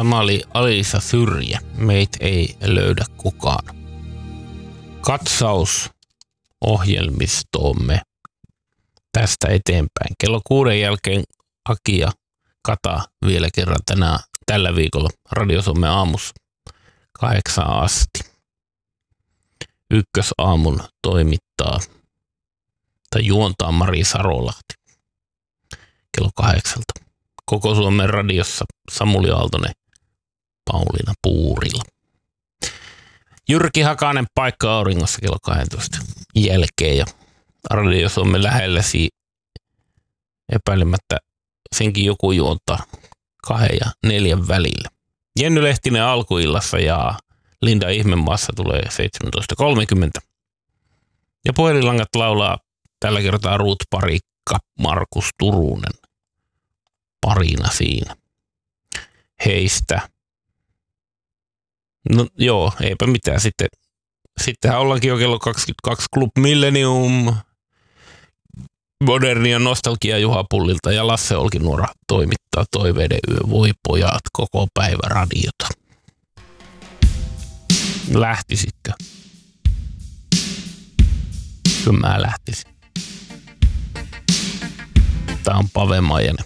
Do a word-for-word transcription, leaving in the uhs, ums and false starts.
Tämä oli Alisa Syrjä. Meitä ei löydä kukaan. Katsaus ohjelmistoomme tästä eteenpäin. Kello kuuden jälkeen Aki ja Kata vielä kerran tänään, tällä viikolla Radio Suomen aamussa kahdeksaan asti. Ykkösaamun toimittaa tai juontaa Mari Sarolahti kello kahdeksalta. Koko Suomen radiossa Samuli Aaltonen, Pauliina Puurila. Jyrki Hakanen paikka auringossa kello kaksitoista jälkeen ja Radio Suomen lähelläsi epäilemättä senkin joku juontaa kahden ja neljän välillä. Jenny Lehtinen alkuillassa ja Linda Ihmemaassa tulee seitsemäntoista kolmekymmentä. Ja puhelinlangat laulaa tällä kertaa Ruut Parikka, Markus Turunen parina siinä. Heistä. No joo, eipä mitään. Sitten, sittenhän ollaankin jo kello kaksikymmentäkaksi Club Millennium, Modernia nostalgia Juha Pullilta ja Lasse Olkinuora toimittaa Toiveiden yö. Voi pojat, koko päivä radiota. Lähtisitkö? Kyllä mä lähtisin. Tää on Pave Maijanen.